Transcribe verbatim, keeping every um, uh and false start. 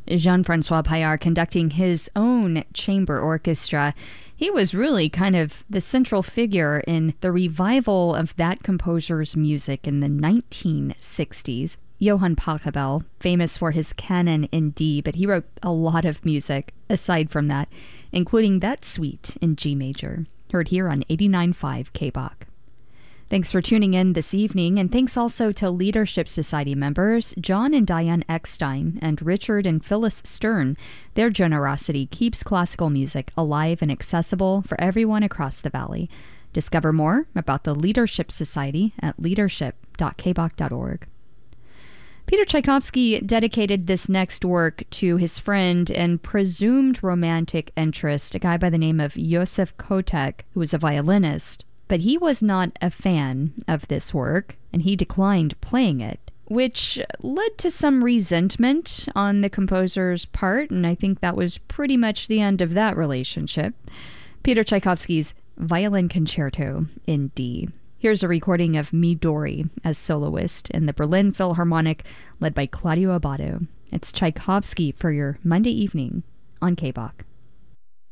Jean-Francois Paillard conducting his own chamber orchestra. He was really kind of the central figure in the revival of that composer's music in the nineteen sixties. Johann Pachelbel, famous for his canon in D, but he wrote a lot of music aside from that, including that suite in G major, heard here on eighty-nine point five K B O C. Thanks for tuning in this evening, and thanks also to Leadership Society members John and Diane Eckstein and Richard and Phyllis Stern. Their generosity keeps classical music alive and accessible for everyone across the Valley. Discover more about the Leadership Society at leadership dot k b o c dot org. Peter Tchaikovsky dedicated this next work to his friend and presumed romantic interest, a guy by the name of Josef Kotek, who was a violinist. But he was not a fan of this work, and he declined playing it, which led to some resentment on the composer's part, and I think that was pretty much the end of that relationship. Peter Tchaikovsky's Violin Concerto in D. Here's a recording of Midori as soloist in the Berlin Philharmonic, led by Claudio Abbado. It's Tchaikovsky for your Monday evening on K B O C.